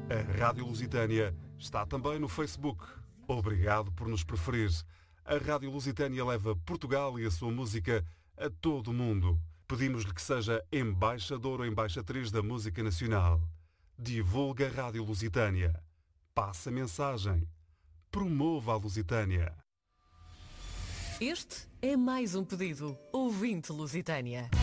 A Rádio Lusitânia está também no Facebook. Obrigado por nos preferir. A Rádio Lusitânia leva Portugal e a sua música a todo o mundo. Pedimos-lhe que seja embaixador ou embaixatriz da música nacional. Divulgue a Rádio Lusitânia. Passe a mensagem. Promova a Lusitânia. Este é mais um pedido. Ouvinte Lusitânia.